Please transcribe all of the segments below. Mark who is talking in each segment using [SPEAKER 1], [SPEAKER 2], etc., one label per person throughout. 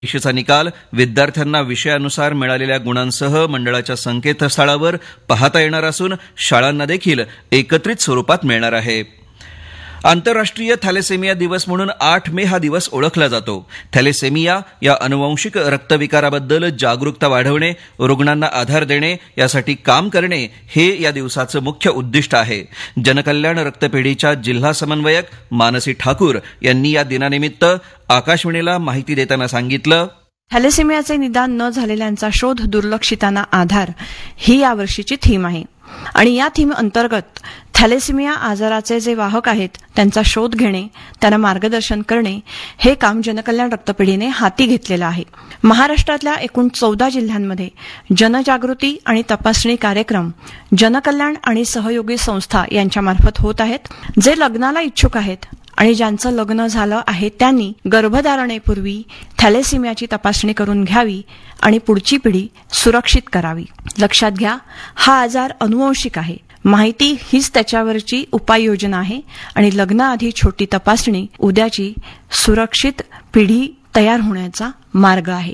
[SPEAKER 1] परीक्षेचा निकाल विद्यार्थ्यांना विषयानुसार मिळालेल्या गुणांसह मंडळाच्या संकेतस्थळावर पाहता येणार असून शाळांना देखील एकत्रित स्वरूपात मिळणार आहे. आंतरराष्ट्रीय थॅलेसेमिया दिवस म्हणून 8 मे हा दिवस ओळखला जातो. थॅलेसेमिया या अनुवांशिक रक्तविकाराबद्दल जागरूकता वाढवणे, रुग्णांना आधार देणे यासाठी काम करणे हे या दिवसाचं मुख्य उद्दिष्ट आहे. जनकल्याण रक्तपेढीच्या जिल्हा समन्वयक मानसी ठाकूर यांनी या दिनानिमित्त आकाशवाणीला माहिती देताना सांगितलं,
[SPEAKER 2] थॅलेसेमियाचे निदान न झालेल्यांचा शोध, दुर्लक्षितांना आधार ही यावर्षीची थीम आहे आणि या थीम अंतर्गत थॅलेसेमिया आजाराचे जे वाहक आहेत त्यांचा शोध घेणे, त्यांना मार्गदर्शन करणे हे काम जनकल्याण रक्तपेढीने हाती घेतलेलं आहे. महाराष्ट्रातल्या एकूण 14 जिल्ह्यांमध्ये जनजागृती आणि तपासणी कार्यक्रम जनकल्याण आणि सहयोगी संस्था यांच्यामार्फत होत आहेत. जे लग्नाला इच्छुक आहेत आणि ज्यांचं लग्न झालं आहे त्यांनी गर्भधारणेपूर्वी थॅलेसेमियाची तपासणी करून घ्यावी आणि पुढची पिढी सुरक्षित करावी. लक्षात घ्या, हा आजार अनुवंशिक आहे. माहिती हीच त्याच्यावरची उपाययोजना आहे आणि लग्नाआधी छोटी तपासणी उद्याची सुरक्षित पिढी तयार होण्याचा मार्ग आहे.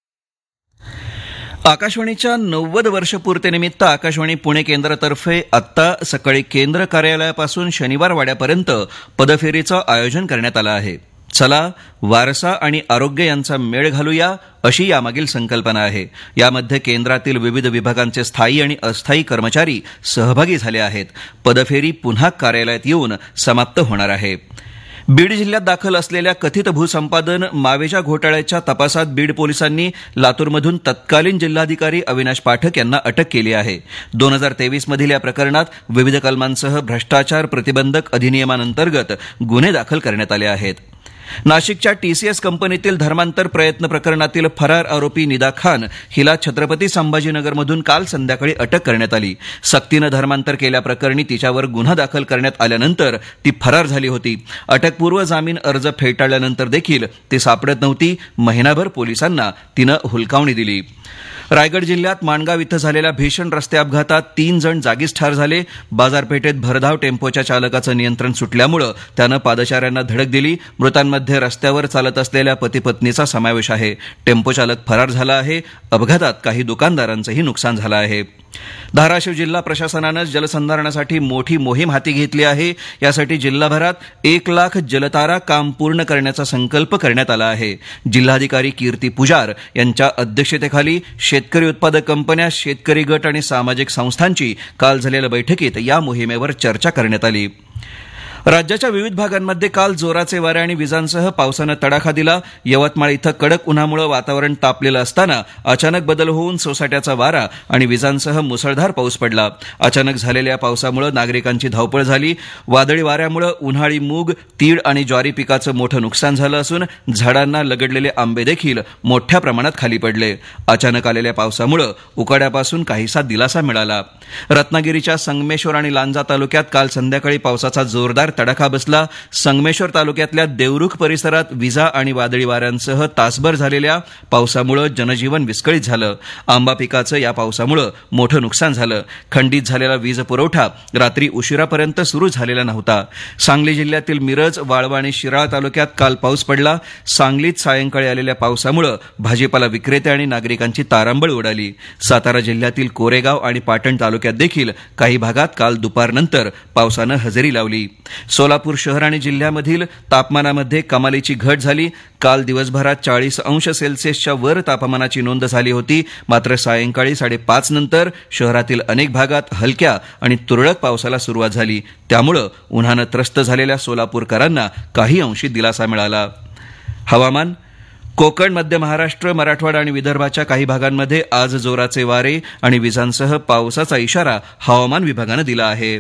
[SPEAKER 1] आकाशवाणीच्या 90 वर्षपूर्तीनिमित्त आकाशवाणी पुणे केंद्रातर्फे आत्ता सकाळी केंद्र कार्यालयापासून शनिवार वाड्यापर्यंत पदफेरीचं आयोजन करण्यात आलं आहे. चला वारसा आणि आरोग्य यांचा मेळ घालूया अशी यामागील संकल्पना आहे. यामध्ये केंद्रातील विविध विभागांचे स्थायी आणि अस्थायी कर्मचारी सहभागी झाले आहेत. पदफेरी पुन्हा कार्यालयात येऊन समाप्त होणार आहे. बीड जिल्ह्यात दाखल असलेल्या कथित भूसंपादन मावेजा घोटाळ्याच्या तपासात बीड पोलिसांनी लातूरमधून तत्कालीन जिल्हाधिकारी अविनाश पाठक यांना अटक केली आहे. 2023 मधील या प्रकरणात विविध कलमांसह भ्रष्टाचार प्रतिबंधक अधिनियमांतर्गत गुन्हे दाखल करण्यात आले आहेत. नाशिकच्या TCS कंपनीतील धर्मांतर प्रयत्न प्रकरणातील फरार आरोपी निदा खान हिला छत्रपती संभाजीनगरमधून काल संध्याकाळी अटक करण्यात आली. सक्तीनं धर्मांतर केल्याप्रकरणी तिच्यावर गुन्हा दाखल करण्यात आल्यानंतर ती फरार झाली होती. अटकपूर्व जामीन अर्ज फेटाळल्यानंतर देखील ती सापडत नव्हती. महिनाभर पोलिसांना तिनं हुलकावणी दिली. रायगड जिल्ह्यात माणगाव इथं झालेल्या भीषण रस्ते अपघातात 3 जण जागीच ठार झाले. बाजारपेठेत भरधाव टेम्पोच्या चालकाचं नियंत्रण सुटल्यामुळे त्यानं पादचाऱ्यांना धडक दिली. मृतांमध्ये रस्त्यावर चालत असलेल्या पती पत्नीचा समावेश आहे. टेम्पो चालक फरार झाला आहे. अपघातात काही दुकानदारांचंही नुकसान झालं आहे. धाराशिव जिल्हा प्रशासनानं जलसंधारणासाठी मोठी मोहीम हाती घेतली आहे. यासाठी जिल्हाभरात 1 लाख जलतारा काम पूर्ण करण्याचा संकल्प करण्यात आला आहे. जिल्हाधिकारी कीर्ती पुजार यांच्या अध्यक्षतेखाली शेतकरी उत्पादक कंपन्या, शेतकरी गट आणि सामाजिक संस्थांची काल झालेल्या बैठकीत या मोहिमेवर चर्चा करण्यात आली. राज्याच्या विविध भागांमध्ये काल जोराचे वारे आणि विजांसह पावसानं तडाखा दिला. यवतमाळ इथं कडक उन्हामुळे वातावरण तापलेलं असताना अचानक बदल होऊन सोसाट्याचा वारा आणि विजांसह मुसळधार पाऊस पडला. अचानक झालेल्या पावसामुळे नागरिकांची धावपळ झाली. वादळी वाऱ्यामुळे उन्हाळी मूग, तीळ आणि ज्वारी पिकाचं मोठं नुकसान झालं असून झाडांना लगडलेले आंबे देखील मोठ्या प्रमाणात खाली पडले. अचानक आलेल्या पावसामुळे उकाड्यापासून काहीसा दिलासा मिळाला. रत्नागिरीच्या संगमेश्वर आणि लांजा तालुक्यात काल संध्याकाळी पावसाचा जोरदार तडाखा बसला. संगमेश्वर तालुक्यातल्या देवरुख परिसरात विजा आणि वादळी वाऱ्यांसह तासभर झालेल्या पावसामुळे जनजीवन विस्कळीत झालं. आंबा पिकाचं या पावसामुळे मोठं नुकसान झालं. खंडित झालेला वीज पुरवठा रात्री उशिरापर्यंत सुरू झालेला नव्हता. सांगली जिल्ह्यातील मिरज, वाळवा आणि शिराळा तालुक्यात काल पाऊस पडला. सांगलीत सायंकाळी आलेल्या पावसामुळे भाजीपाला विक्रेते आणि नागरिकांची तारांबळ उडाली. सातारा जिल्ह्यातील कोरेगाव आणि पाटण तालुक्यात देखील काही भागात काल दुपारनंतर पावसानं हजेरी लावली. सोलापूर शहर आणि जिल्ह्यामधील तापमानामध्ये कमालीची घट झाली. काल दिवसभरात 40 अंश सेल्सिअसच्या वर तापमानाची नोंद झाली होती. मात्र सायंकाळी 5:30 नंतर शहरातील अनेक भागात हलक्या आणि तुरळक पावसाला सुरुवात झाली. त्यामुळे उन्हानं त्रस्त झालेल्या सोलापूरकरांना काही अंशी दिलासा मिळाला. हवामान. कोकण, मध्य महाराष्ट्र, मराठवाडा आणि विदर्भाच्या काही भागांमध्ये आज जोराचे वारे आणि विजांसह पावसाचा इशारा हवामान विभागानं दिला आहे.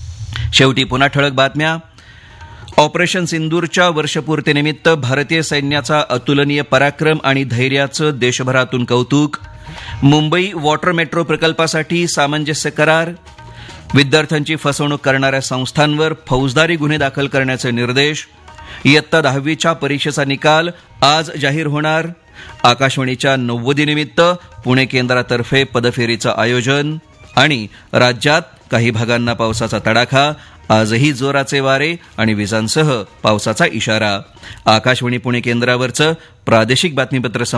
[SPEAKER 1] शेवटी पुन्हा ठळक बातम्या. ऑपरेशन सिंदूरच्या वर्षपूर्तीनिमित्त भारतीय सैन्याचा अतुलनीय पराक्रम आणि धैर्याचं देशभरातून कौतुक. मुंबई वॉटर मेट्रो प्रकल्पासाठी सामंजस्य करार. विद्यार्थ्यांची फसवणूक करणाऱ्या संस्थांवर फौजदारी गुन्हे दाखल करण्याचे निर्देश. इयत्ता 10वीच्या परीक्षेचा निकाल आज जाहीर होणार. आकाशवाणीच्या 90निमित्त पुणे केंद्रातर्फे पदफेरीचं आयोजन. आणि राज्यात काही भागांना पावसाचा तडाखा. आजही जोराचे वारे आणि विजांसह पावसाचा इशारा. आकाशवाणी पुणे केंद्रावरचं प्रादेशिक बातमीपत्र